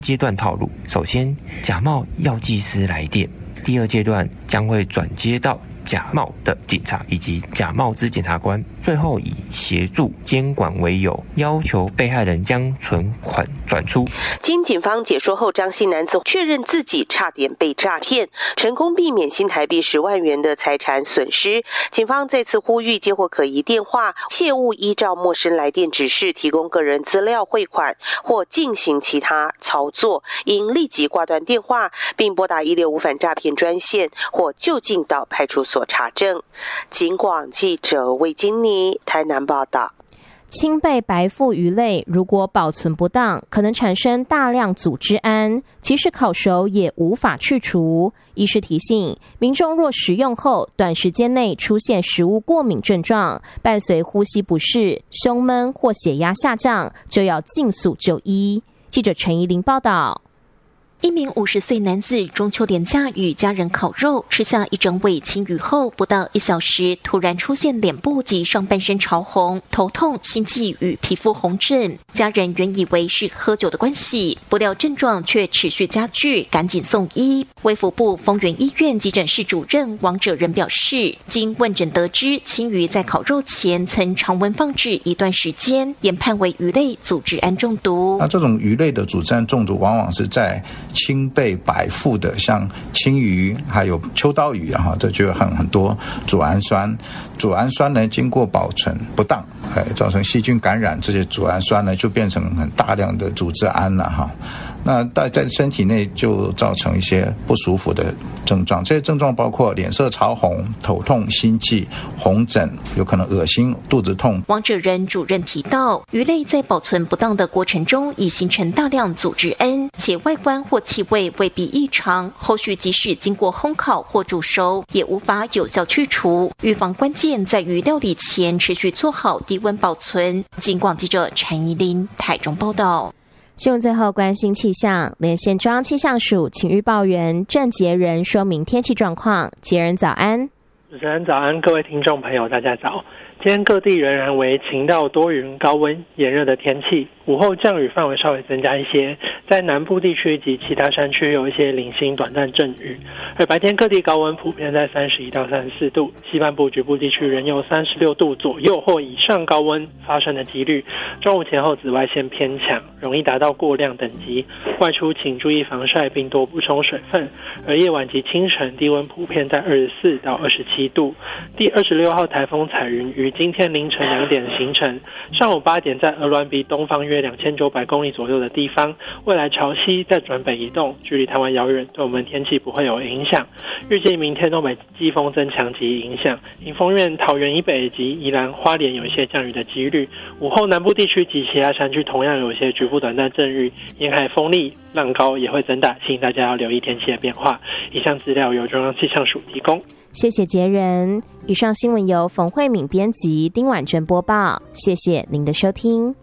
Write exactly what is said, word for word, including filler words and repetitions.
阶段套路，首先假冒药剂师来电，第二阶段将会转接到假冒的警察以及假冒之检察官，最后以协助监管为由，要求被害人将存款转出。 经警方解说后，张姓男子确认自己差点被诈骗，成功避免新台币十万元的财产损失。警方再次呼吁接获可疑电话，切勿依照陌生来电指示提供个人资料汇款或进行其他操作，应立即挂断电话，并拨打一六五反诈骗专线或就近到派出所查证。警广记者魏金妮台南报道。 青贝白腹鱼类如果保存不当，可能产生大量组织胺，即使烤熟也无法去除。医师提醒，民众若食用后短时间内出现食物过敏症状，伴随呼吸不适、胸闷或血压下降，就要尽速就医。记者陈怡玲报道。 一名五十岁男子中秋连假与家人烤肉，吃下一整尾青鱼后，不到一小时，突然出现脸部及上半身潮红、头痛、心悸与皮肤红疹。家人原以为是喝酒的关系，不料症状却持续加剧，赶紧送医。卫福部丰原医院急诊室主任王哲仁表示，经问诊得知，青鱼在烤肉前曾常温放置一段时间，研判为鱼类组织胺中毒。 那这种鱼类的组织胺中毒，往往是在青贝白腹的，像青鱼还有秋刀鱼啊，这就有很很多组氨酸。组氨酸呢，经过保存不当，哎，造成细菌感染，这些组氨酸呢就变成很大量的组织胺了哈。那在身体内就造成一些不舒服的症状，这些症状包括脸色潮红、头痛、心悸、红疹，有可能恶心、肚子痛。 王哲仁主任提到，鱼类在保存不当的过程中，已形成大量组织胺，且外观或气味未必异常，后续即使经过烘烤或煮熟，也无法有效去除。预防关键在于料理前持续做好低温保存。警广记者陈怡琳台中报道。 新闻最后关心气象，连线中央气象署请预报员郑杰仁说明天气状况。杰仁早安。 主持人早安，各位听众朋友大家早。今天各地仍然为晴到多云、高温、炎热的天气，午后降雨范围稍微增加一些，在南部地区及其他山区有一些零星短暂阵雨，而白天各地高温普遍在三十一到三十四度，西半部局部地区仍有三十六度左右或以上高温发生的几率。中午前后紫外线偏强，容易达到过量等级，外出请注意防晒并多补充水分。而夜晚及清晨低温普遍在二十四到二十七度。第二十六号台风彩云于今天凌晨两点形成，上午八点在鹅銮鼻东方约两千九百公里左右的地方，未来朝西再转北移动，距离台湾遥远，对我们天气不会有影响。预计明天东北季风增强及影响，迎风院、桃园以北及宜兰、花莲有一些降雨的几率。午后南部地区及其他山区同样有一些局部短暂阵雨，沿海风力、浪高也会增大，请大家要留意天气的变化。以上资料由中央气象署提供。 谢谢杰仁。以上新闻由冯慧敏编辑，丁婉珍播报。谢谢您的收听。